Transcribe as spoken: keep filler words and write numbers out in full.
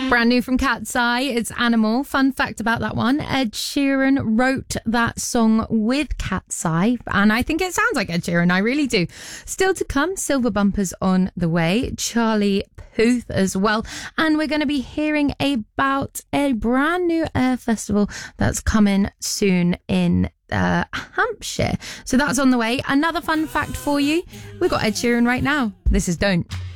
Brand new from Cat's Eye, it's Animal. Fun fact about that one, Ed Sheeran wrote that song with Cat's Eye, and I think it sounds like Ed Sheeran, I really do. Still to come, Silver Bumpers on the way, Charlie Puth as well, and we're going to be hearing about a brand new air festival that's coming soon in uh, Hampshire. So that's on the way. Another fun fact for you, we've got Ed Sheeran right now. This is Don't.